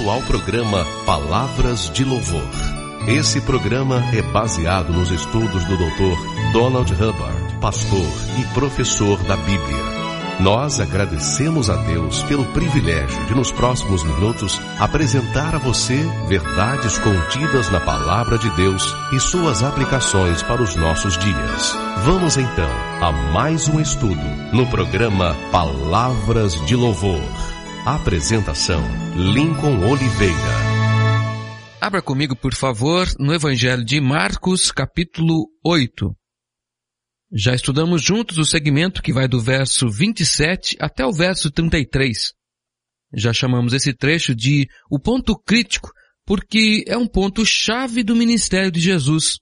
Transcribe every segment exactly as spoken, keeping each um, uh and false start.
bem-vindo ao programa Palavras de Louvor. Esse programa é baseado nos estudos do doutor Donald Hubbard, pastor e professor da Bíblia. Nós agradecemos a Deus pelo privilégio de, nos próximos minutos, apresentar a você verdades contidas na Palavra de Deus e suas aplicações para os nossos dias. Vamos então a mais um estudo no programa Palavras de Louvor. Apresentação: Lincoln Oliveira. Abra comigo, por favor, no Evangelho de Marcos, capítulo oito. Já estudamos juntos o segmento que vai do verso vinte e sete até o verso trinta e três. Já chamamos esse trecho de o ponto crítico, porque é um ponto-chave do ministério de Jesus.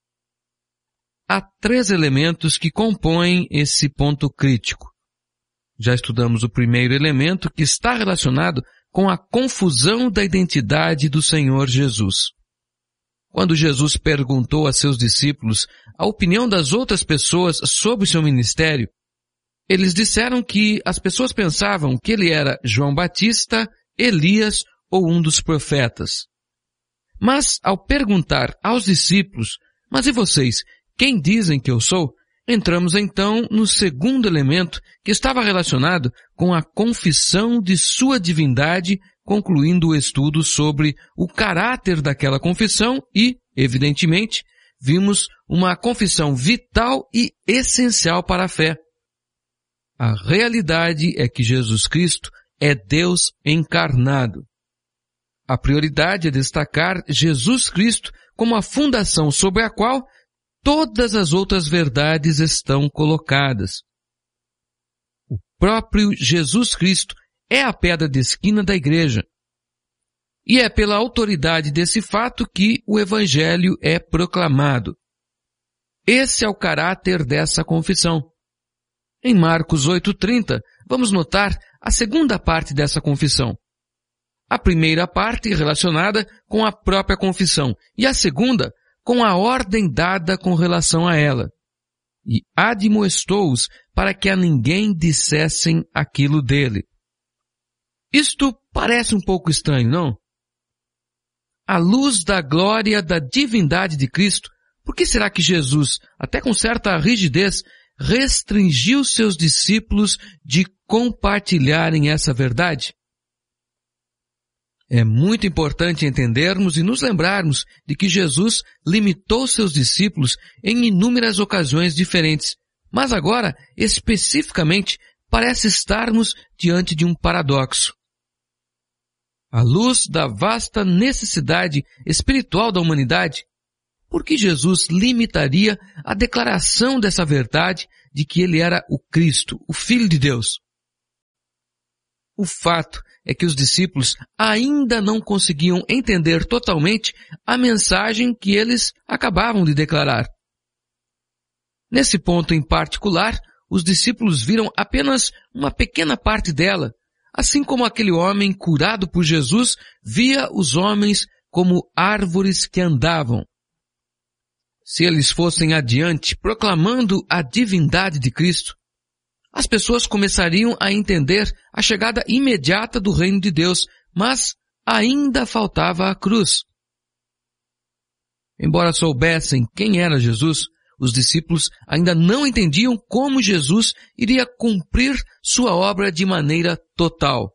Há três elementos que compõem esse ponto crítico. Já estudamos o primeiro elemento, que está relacionado com a confusão da identidade do Senhor Jesus. Quando Jesus perguntou a seus discípulos a opinião das outras pessoas sobre o seu ministério, eles disseram que as pessoas pensavam que ele era João Batista, Elias ou um dos profetas. Mas ao perguntar aos discípulos, mas e vocês, quem dizem que eu sou? Entramos então no segundo elemento, que estava relacionado com a confissão de sua divindade, concluindo o estudo sobre o caráter daquela confissão e, evidentemente, vimos uma confissão vital e essencial para a fé. A realidade é que Jesus Cristo é Deus encarnado. A prioridade é destacar Jesus Cristo como a fundação sobre a qual todas as outras verdades estão colocadas. O próprio Jesus Cristo é a pedra de esquina da igreja. E é pela autoridade desse fato que o Evangelho é proclamado. Esse é o caráter dessa confissão. Em Marcos oito, trinta, vamos notar a segunda parte dessa confissão. A primeira parte relacionada com a própria confissão e a segunda com a ordem dada com relação a ela. E admoestou-os para que a ninguém dissessem aquilo dele. Isto parece um pouco estranho, não? À luz da glória da divindade de Cristo, por que será que Jesus, até com certa rigidez, restringiu seus discípulos de compartilharem essa verdade? É muito importante entendermos e nos lembrarmos de que Jesus limitou seus discípulos em inúmeras ocasiões diferentes, mas agora, especificamente, parece estarmos diante de um paradoxo. À luz da vasta necessidade espiritual da humanidade, por que Jesus limitaria a declaração dessa verdade de que ele era o Cristo, o Filho de Deus? O fato é que os discípulos ainda não conseguiam entender totalmente a mensagem que eles acabavam de declarar. Nesse ponto em particular, os discípulos viram apenas uma pequena parte dela, assim como aquele homem curado por Jesus via os homens como árvores que andavam. Se eles fossem adiante proclamando a divindade de Cristo, as pessoas começariam a entender a chegada imediata do reino de Deus, mas ainda faltava a cruz. Embora soubessem quem era Jesus, os discípulos ainda não entendiam como Jesus iria cumprir sua obra de maneira total.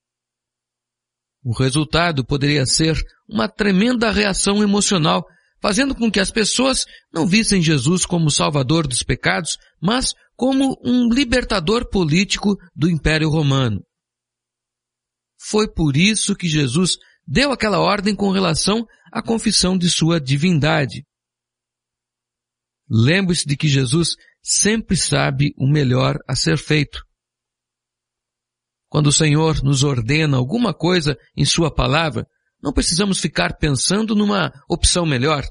O resultado poderia ser uma tremenda reação emocional, fazendo com que as pessoas não vissem Jesus como Salvador dos pecados, mas como um libertador político do Império Romano. Foi por isso que Jesus deu aquela ordem com relação à confissão de sua divindade. Lembre-se de que Jesus sempre sabe o melhor a ser feito. Quando o Senhor nos ordena alguma coisa em sua palavra, não precisamos ficar pensando numa opção melhor.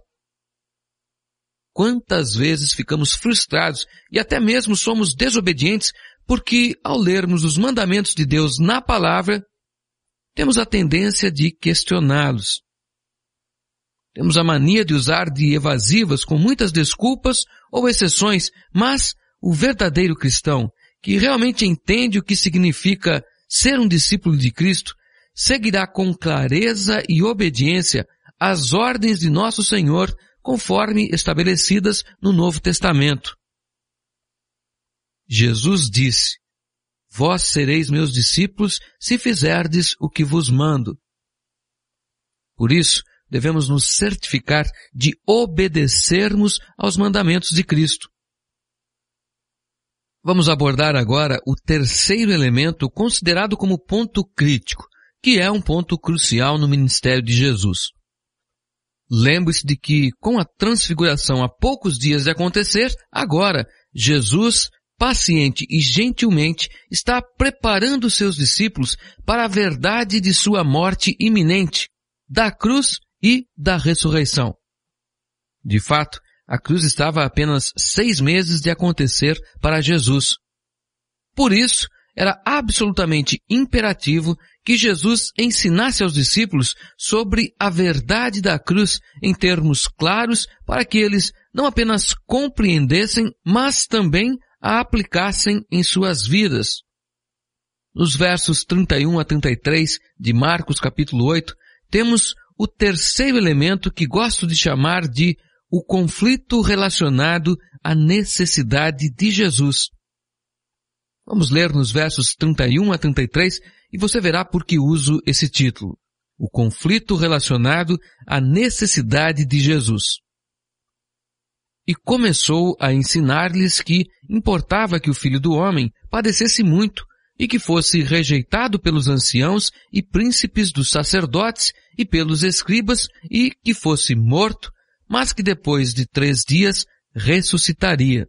Quantas vezes ficamos frustrados e até mesmo somos desobedientes porque, ao lermos os mandamentos de Deus na palavra, temos a tendência de questioná-los. Temos a mania de usar de evasivas com muitas desculpas ou exceções, mas o verdadeiro cristão, que realmente entende o que significa ser um discípulo de Cristo, seguirá com clareza e obediência as ordens de nosso Senhor, conforme estabelecidas no Novo Testamento. Jesus disse: Vós sereis meus discípulos se fizerdes o que vos mando. Por isso, devemos nos certificar de obedecermos aos mandamentos de Cristo. Vamos abordar agora o terceiro elemento considerado como ponto crítico, que é um ponto crucial no ministério de Jesus. Lembre-se de que, com a transfiguração há poucos dias de acontecer, agora Jesus, paciente e gentilmente, está preparando seus discípulos para a verdade de sua morte iminente, da cruz e da ressurreição. De fato, a cruz estava a apenas seis meses de acontecer para Jesus. Por isso, era absolutamente imperativo que Jesus ensinasse aos discípulos sobre a verdade da cruz em termos claros para que eles não apenas compreendessem, mas também a aplicassem em suas vidas. Nos versos trinta e um a trinta e três de Marcos capítulo oito, temos o terceiro elemento que gosto de chamar de o conflito relacionado à necessidade de Jesus. Vamos ler nos versos trinta e um a trinta e três e você verá por que uso esse título. O conflito relacionado à necessidade de Jesus. E começou a ensinar-lhes que importava que o Filho do Homem padecesse muito e que fosse rejeitado pelos anciãos e príncipes dos sacerdotes e pelos escribas e que fosse morto, mas que depois de três dias ressuscitaria.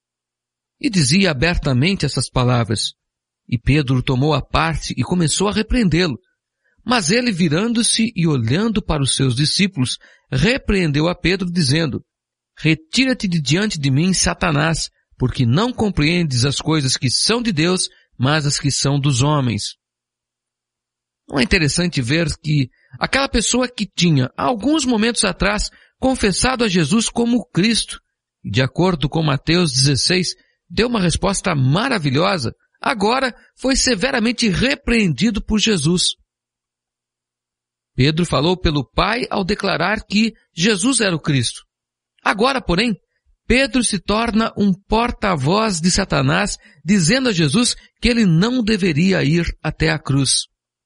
E dizia abertamente essas palavras. E Pedro tomou a parte e começou a repreendê-lo. Mas ele, virando-se e olhando para os seus discípulos, repreendeu a Pedro, dizendo: Retira-te de diante de mim, Satanás, porque não compreendes as coisas que são de Deus, mas as que são dos homens. Não é interessante ver que aquela pessoa que tinha, há alguns momentos atrás, confessado a Jesus como Cristo, e de acordo com Mateus dezesseis, deu uma resposta maravilhosa, agora foi severamente repreendido por Jesus. Pedro falou pelo Pai ao declarar que Jesus era o Cristo. Agora, porém, Pedro se torna um porta-voz de Satanás, dizendo a Jesus que ele não deveria ir até a cruz.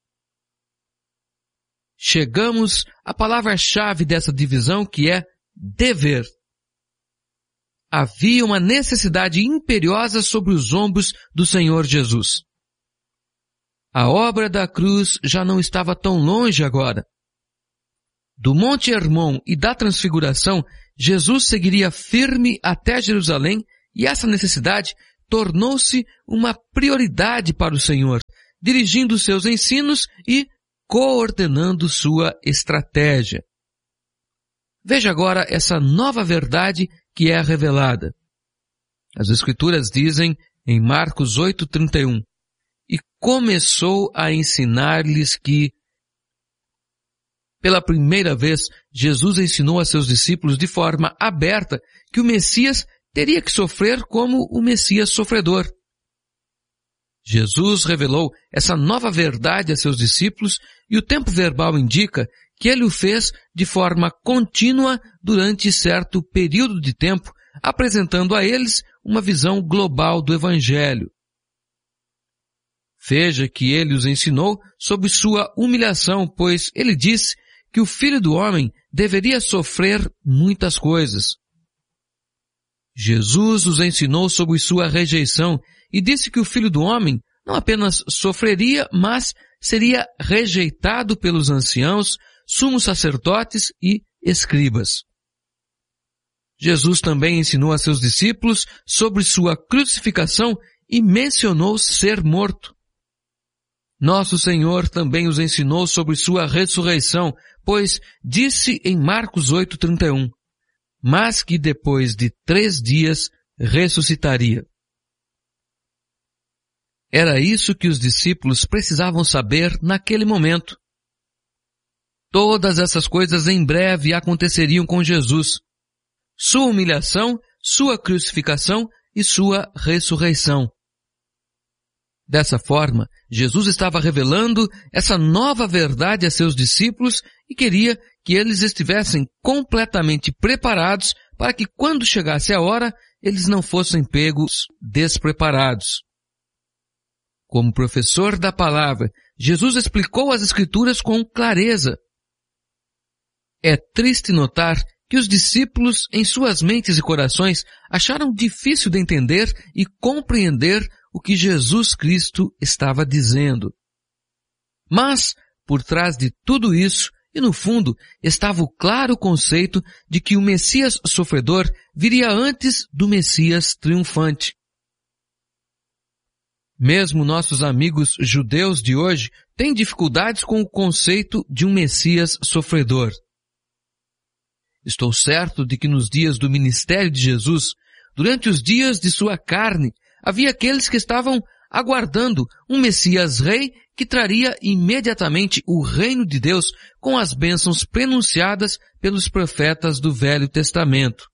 Chegamos à palavra-chave dessa divisão, que é dever. Havia uma necessidade imperiosa sobre os ombros do Senhor Jesus. A obra da cruz já não estava tão longe agora. Do Monte Hermon e da Transfiguração, Jesus seguiria firme até Jerusalém e essa necessidade tornou-se uma prioridade para o Senhor, dirigindo seus ensinos e coordenando sua estratégia. Veja agora essa nova verdade que é revelada. As Escrituras dizem em Marcos oito, trinta e um, e começou a ensinar-lhes que, pela primeira vez, Jesus ensinou a seus discípulos de forma aberta que o Messias teria que sofrer como o Messias sofredor. Jesus revelou essa nova verdade a seus discípulos e o tempo verbal indica que ele o fez de forma contínua durante certo período de tempo, apresentando a eles uma visão global do Evangelho. Veja que ele os ensinou sobre sua humilhação, pois ele disse que o Filho do Homem deveria sofrer muitas coisas. Jesus os ensinou sobre sua rejeição e disse que o Filho do Homem não apenas sofreria, mas seria rejeitado pelos anciãos, sumos sacerdotes e escribas. Jesus também ensinou a seus discípulos sobre sua crucificação e mencionou ser morto. Nosso Senhor também os ensinou sobre sua ressurreição, pois disse em Marcos oito, trinta e um, mas que depois de três dias ressuscitaria. Era isso que os discípulos precisavam saber naquele momento. Todas essas coisas em breve aconteceriam com Jesus. Sua humilhação, sua crucificação e sua ressurreição. Dessa forma, Jesus estava revelando essa nova verdade a seus discípulos e queria que eles estivessem completamente preparados para que, quando chegasse a hora, eles não fossem pegos despreparados. Como professor da palavra, Jesus explicou as Escrituras com clareza. É triste notar que os discípulos, em suas mentes e corações, acharam difícil de entender e compreender o que Jesus Cristo estava dizendo. Mas, por trás de tudo isso, e no fundo, estava o claro conceito de que o Messias sofredor viria antes do Messias triunfante. Mesmo nossos amigos judeus de hoje têm dificuldades com o conceito de um Messias sofredor. Estou certo de que nos dias do ministério de Jesus, durante os dias de sua carne, havia aqueles que estavam aguardando um Messias rei que traria imediatamente o reino de Deus com as bênçãos prenunciadas pelos profetas do Velho Testamento.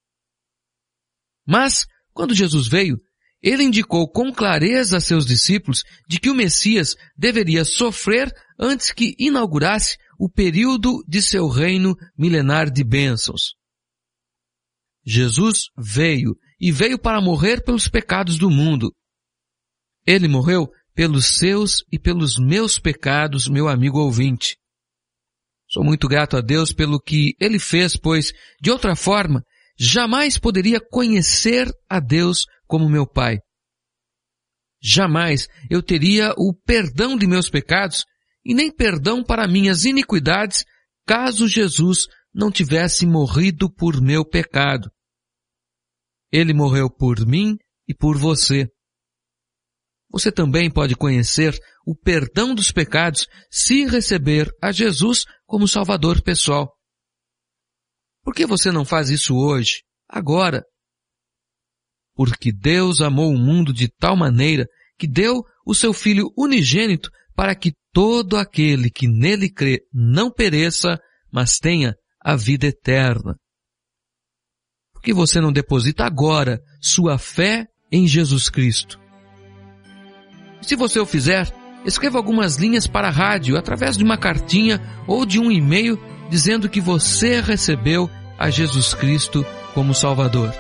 Mas, quando Jesus veio, ele indicou com clareza a seus discípulos de que o Messias deveria sofrer antes que inaugurasse o período de seu reino milenar de bênçãos. Jesus veio e veio para morrer pelos pecados do mundo. Ele morreu pelos seus e pelos meus pecados, meu amigo ouvinte. Sou muito grato a Deus pelo que Ele fez, pois, de outra forma, jamais poderia conhecer a Deus como meu Pai. Jamais eu teria o perdão de meus pecados e nem perdão para minhas iniquidades, caso Jesus não tivesse morrido por meu pecado. Ele morreu por mim e por você. Você também pode conhecer o perdão dos pecados se receber a Jesus como Salvador pessoal. Por que você não faz isso hoje, agora? Porque Deus amou o mundo de tal maneira que deu o seu Filho unigênito para que todo aquele que nele crê não pereça, mas tenha a vida eterna. Por que você não deposita agora sua fé em Jesus Cristo? Se você o fizer, escreva algumas linhas para a rádio através de uma cartinha ou de um e-mail dizendo que você recebeu a Jesus Cristo como Salvador.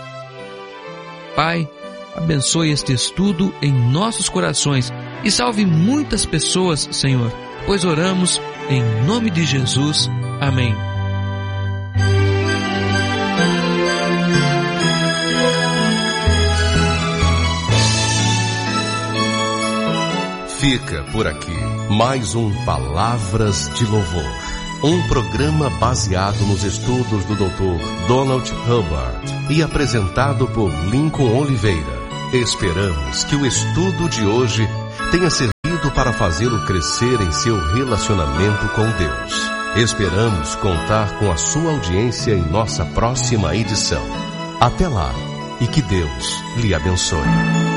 Pai, abençoe este estudo em nossos corações e salve muitas pessoas, Senhor, pois oramos em nome de Jesus. Amém. Fica por aqui mais um Palavras de Louvor, um programa baseado nos estudos do doutor Donald Hubbard e apresentado por Lincoln Oliveira. Esperamos que o estudo de hoje tenha servido para fazê-lo crescer em seu relacionamento com Deus. Esperamos contar com a sua audiência em nossa próxima edição. Até lá e que Deus lhe abençoe.